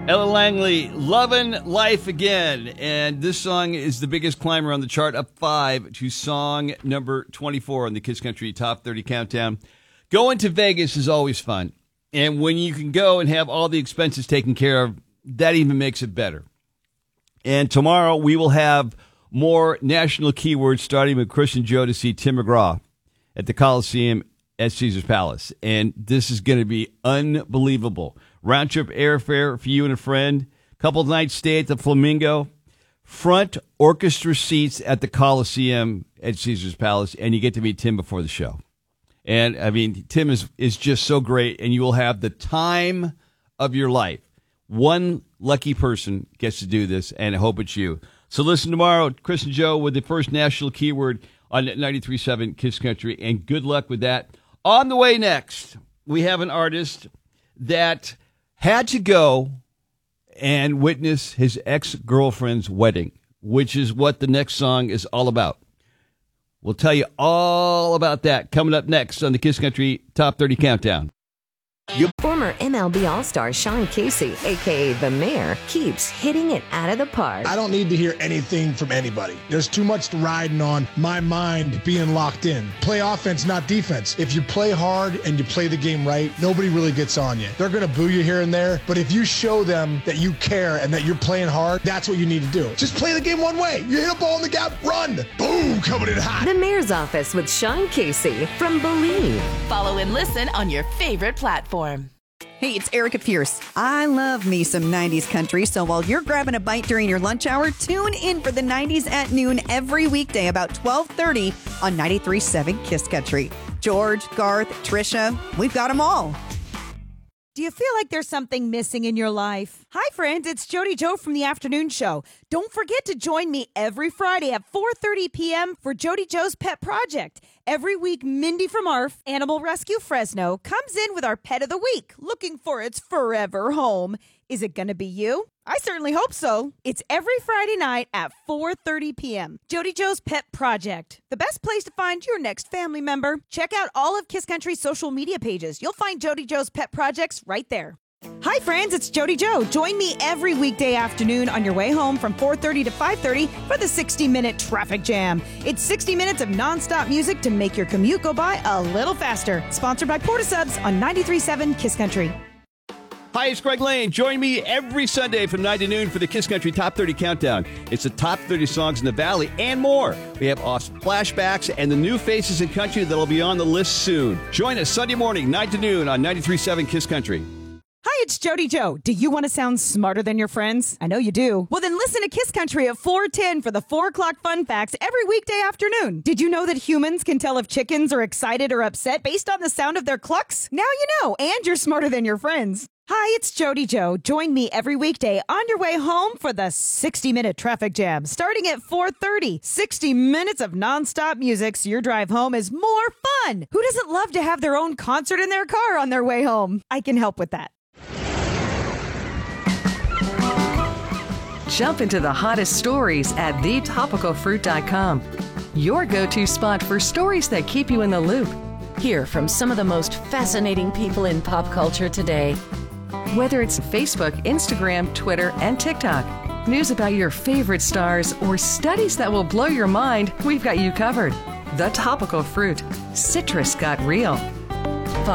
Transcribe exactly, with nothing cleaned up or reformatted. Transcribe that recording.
Ella Langley, Lovin' Life Again. And this song is the biggest climber on the chart, up five to song number twenty-four on the Kiss Country Top thirty Countdown. Going to Vegas is always fun. And when you can go and have all the expenses taken care of, that even makes it better. And tomorrow we will have more national keywords, starting with Chris and Joe to see Tim McGraw at the Coliseum at Caesars Palace. And this is going to be unbelievable. Round-trip airfare for you and a friend. Couple nights stay at the Flamingo. Front orchestra seats at the Coliseum at Caesars Palace. And you get to meet Tim before the show. And, I mean, Tim is, is just so great. And you will have the time of your life. One lucky person gets to do this, and I hope it's you. So listen tomorrow, Chris and Joe, with the first national keyword on ninety-three point seven Kiss Country. And good luck with that. On the way next, we have an artist that had to go and witness his ex-girlfriend's wedding, which is what the next song is all about. We'll tell you all about that coming up next on the Kiss Country Top thirty Countdown. Your former M L B All-Star Sean Casey, a k a. The Mayor, keeps hitting it out of the park. I don't need to hear anything from anybody. There's too much riding on my mind being locked in. Play offense, not defense. If you play hard and you play the game right, nobody really gets on you. They're going to boo you here and there, but if you show them that you care and that you're playing hard, that's what you need to do. Just play the game one way. You hit a ball in the gap, run. Boom, coming in hot. The Mayor's Office with Sean Casey from Believe. Follow and listen on your favorite platform. Hey, it's Erica Pierce. I love me some nineties country, so while you're grabbing a bite during your lunch hour, tune in for the nineties at noon every weekday about twelve thirty on ninety-three point seven Kiss Country. George, Garth, Trisha, we've got them all. Do you feel like there's something missing in your life? Hi, friends. It's Jody Joe from the Afternoon Show. Don't forget to join me every Friday at four thirty p.m. for Jody Joe's Pet Project. Every week, Mindy from A R F, Animal Rescue Fresno, comes in with our Pet of the Week, looking for its forever home. Is it going to be you? I certainly hope so. It's every Friday night at four thirty p.m. Jody Joe's Pet Project, the best place to find your next family member. Check out all of Kiss Country's social media pages. You'll find Jody Joe's Pet Projects right there. Hi, friends. It's Jody Joe. Join me every weekday afternoon on your way home from four thirty to five thirty for the sixty-minute Traffic Jam. It's sixty minutes of nonstop music to make your commute go by a little faster. Sponsored by Portisubs on ninety-three point seven Kiss Country. Hi, it's Greg Lane. Join me every Sunday from nine to noon for the Kiss Country Top thirty Countdown. It's the top thirty songs in the Valley and more. We have off flashbacks and the new faces in country that'll be on the list soon. Join us Sunday morning, nine to noon on ninety-three point seven Kiss Country. Hi, it's Jody Joe. Do you want to sound smarter than your friends? I know you do. Well, then listen to Kiss Country at four ten for the four o'clock fun facts every weekday afternoon. Did you know that humans can tell if chickens are excited or upset based on the sound of their clucks? Now you know, and you're smarter than your friends. Hi, it's Jody Joe. Join me every weekday on your way home for the sixty-minute Traffic Jam, starting at four thirty. sixty minutes of nonstop music so your drive home is more fun. Who doesn't love to have their own concert in their car on their way home? I can help with that. Jump into the hottest stories at the topical fruit dot com. Your go-to spot for stories that keep you in the loop. Hear from some of the most fascinating people in pop culture today. Whether it's Facebook, Instagram, Twitter, and TikTok, news about your favorite stars, or studies that will blow your mind, we've got you covered. The Topical Fruit. Citrus got real.